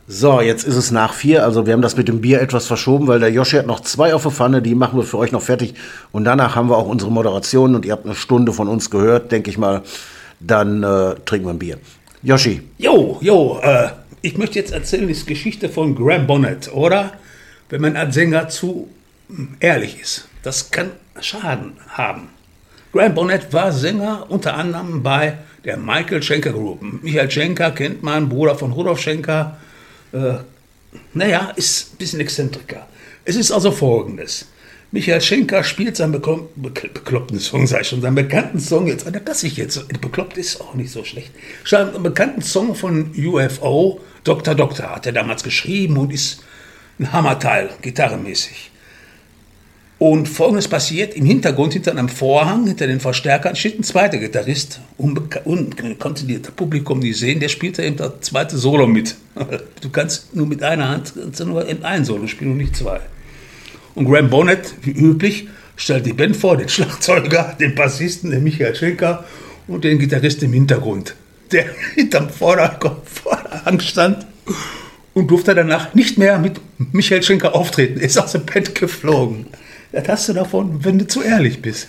So, jetzt ist es nach 4, also wir haben das mit dem Bier etwas verschoben, weil der Joschi hat noch 2 auf der Pfanne, die machen wir für euch noch fertig. Und danach haben wir auch unsere Moderation und ihr habt eine Stunde von uns gehört, denke ich mal. Dann trinken wir ein Bier. Joschi. Ich möchte jetzt erzählen, die Geschichte von Graham Bonnet, oder? Wenn man als Sänger zu ehrlich ist, das kann Schaden haben. Graham Bonnet war Sänger unter anderem bei der Michael Schenker Group. Michael Schenker kennt man, Bruder von Rudolf Schenker. Ist ein bisschen Exzentriker. Es ist also Folgendes. Michael Schenker spielt seinen bekloppten Song, seinen bekannten Song jetzt, dass ich jetzt, bekloppt ist auch nicht so schlecht, einen bekannten Song von UFO, Dr. Doctor, hat er damals geschrieben und ist ein Hammerteil, gitarrenmäßig. Und Folgendes passiert, im Hintergrund, hinter einem Vorhang, hinter den Verstärkern, steht ein zweiter Gitarrist, und konnte das Publikum nicht sehen, der spielte eben das zweite Solo mit. Du kannst nur mit einer Hand nur in ein Solo spielen und nicht 2. Und Graham Bonnet, wie üblich, stellt die Band vor, den Schlagzeuger, den Bassisten, den Michael Schenker und den Gitarristen im Hintergrund, der hinterm Vorderhang stand und durfte danach nicht mehr mit Michael Schenker auftreten. Er ist aus der Band geflogen. Das hast du davon, wenn du zu ehrlich bist.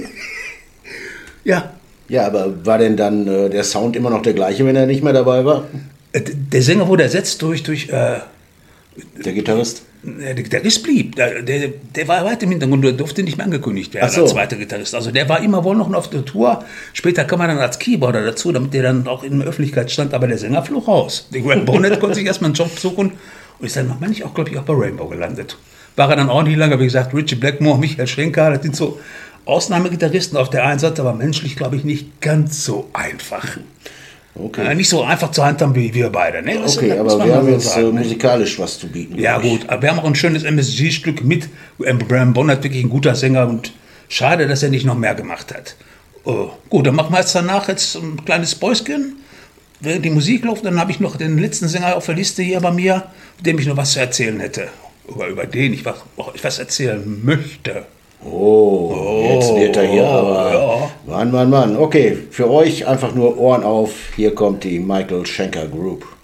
Ja. Ja, aber war denn dann der Sound immer noch der gleiche, wenn er nicht mehr dabei war? Der Sänger wurde ersetzt durch der Gitarrist? Der Gitarrist blieb. Der war weit im Hintergrund, der durfte nicht mehr angekündigt werden als zweiter Gitarrist. Also der war immer wohl noch auf der Tour. Später kam er dann als Keyboarder dazu, damit der dann auch in der Öffentlichkeit stand. Aber der Sänger flog raus. Der Graham Bonnet konnte sich erstmal einen Job suchen. Und ist dann noch manchmal auch, glaube ich, auch bei Rainbow gelandet. War er dann auch nicht lange, wie gesagt, Richie Blackmore, Michael Schenker, das sind so Ausnahmegitarristen auf der einen Seite, aber menschlich, glaube ich, nicht ganz so einfach. Okay. Nicht so einfach zur Hand haben wie wir beide. Ne? Okay, aber wir haben jetzt musikalisch was zu bieten. Ja gut, aber wir haben auch ein schönes MSG-Stück mit Graham Bonnet, wirklich ein guter Sänger und schade, dass er nicht noch mehr gemacht hat. Gut, dann machen wir jetzt danach ein kleines Päuschen. Während die Musik läuft, dann habe ich noch den letzten Sänger auf der Liste hier bei mir, mit dem ich noch was zu erzählen hätte. Über den ich was erzählen möchte. Jetzt wird er hier aber... Ja. Mann. Okay, für euch einfach nur Ohren auf. Hier kommt die Michael Schenker Group.